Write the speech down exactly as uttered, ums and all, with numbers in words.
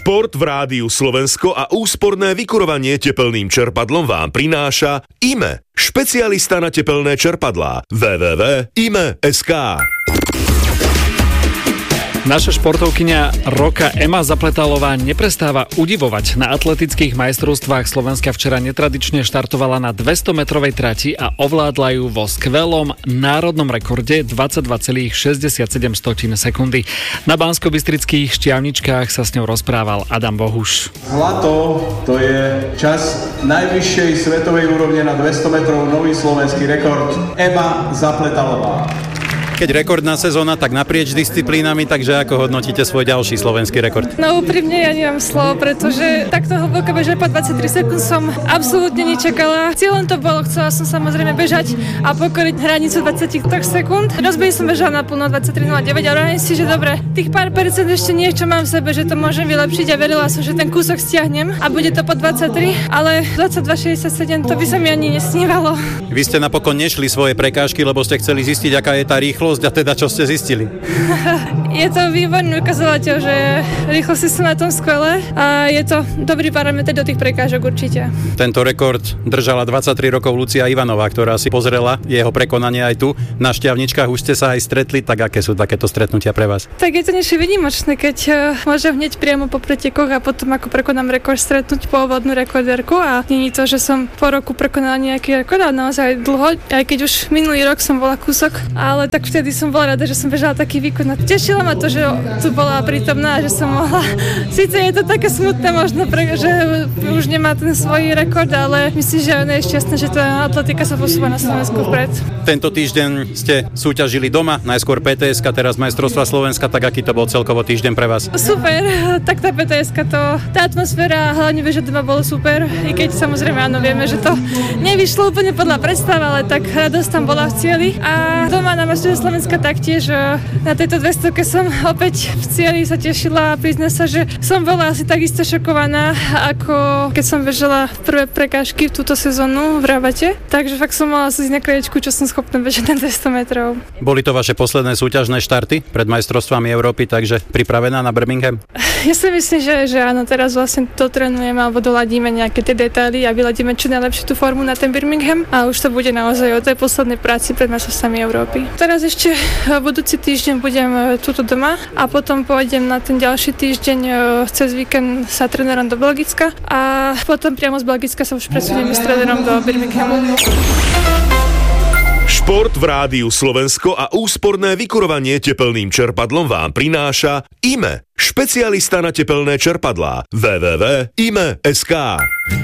Šport v Rádiu Slovensko a úsporné vykurovanie tepelným čerpadlom vám prináša í em é, špecialista na tepelné čerpadlá. w w w bodka í em é bodka es ká. Naša športovkyňa roka Ema Zapletalová neprestáva udivovať. Na atletických majstrovstvách Slovenska včera netradične štartovala na dvestometrovej trati a ovládla ju vo skvelom národnom rekorde dvadsaťdva celá šesťdesiatsedem sekundy. Na banskobystrických Štiavničkách sa s ňou rozprával Adam Bohuš. Zlato, to je čas najvyššej svetovej úrovne na dvesto metrov, nový slovenský rekord. Ema Zapletalová. Keď rekordná sezóna, tak naprieč disciplínami, takže ako hodnotíte svoj ďalší slovenský rekord? No úprimne ja nemám slov, pretože takto hlboko bežať po dvadsaťtri sekúnd som absolútne nečakala. Cieľom to bolo, chcela som samozrejme bežať a pokoriť hranicu dvadsaťtri sekúnd. Rozbej som bežala naplno dvadsaťtri nula deväť a hovorím si, že dobre, tých pár percent ešte niečo mám v sebe, že to môžem vylepšiť a verila som, že ten kúsok stiahnem a bude to po dvadsaťtri, ale dvadsaťdva šesťdesiatsedem to by sa mi ani nesnívalo. Vy ste napokon nešli svoje prekážky, lebo ste chceli zistiť, aká je tá rýchlosť. A teda, čo ste zistili? Je to výborný ukazovateľ, že rýchlosti sú na tom skvelé a je to dobrý parameter do tých prekážok určite. Tento rekord držala dvadsaťtri rokov Lucia Ivanová, ktorá si pozrela jeho prekonanie aj tu. Na Štiavničkách už ste sa aj stretli, tak aké sú takéto stretnutia pre vás? Tak je to niečo výnimočné, keď môžem hneď priamo po pretekoch a potom ako prekonám rekord stretnúť pôvodnú rekordérku a nie je to, že som po roku prekonala nejaký rekord, ale naozaj dlho, aj keď už minulý rok som bola kúsok, ale tak vtedy som bola rada, že som bežala taký výkon. Tešila ma to, že tu bola prítomná, že som mohla. Síce je to také smutné možno, že už nemá ten svoj rekord, ale myslím, že ona je šťastná, že tá atletika sa posúva na Slovensku vpred. Tento týždeň ste súťažili doma, najskôr pé té eska, teraz majstrovstvá Slovenska, tak aký to bol celkovo týždeň pre vás? Super, tak tá pé té eska to, tá atmosféra, hlavne bežať doma bolo super, i keď samozrejme áno, vieme, že to nevyšlo úplne podľa predstav, ale tak radosť tam bola v cieli a doma na majstrovstvá Slovenska taktiež. Na tejto dvestovke som opäť v cieli sa tešila a prizná sa, že som bola asi takisto šokovaná, ako keď som bežala prvé prekážky v túto sezónu v Rabate. Takže fakt som mala si na krajičku, čo som schopná bežať na dvesto metrov. Boli to vaše posledné súťažné štarty pred majstrovstvami Európy, takže pripravená na Birmingham? Ja si myslím, že, že áno, teraz vlastne to trénujeme alebo doladíme nejaké tie detaily a vyladíme čo najlepšiu tú formu na ten Birmingham a už to bude naozaj o tej poslednej práci pred majstrovstvami Európy. Teraz ešte budúci týždeň budem tuto doma a potom pôjdem na ten ďalší týždeň cez víkend sa trénerom do Belgicka a potom priamo z Belgicka sa už presunieme s trénerom do Birminghamu. Šport v Rádiu Slovensko a úsporné vykurovanie tepelným čerpadlom vám prináša í em é, špecialista na tepelné čerpadlá. w w w bodka í em é bodka es ká.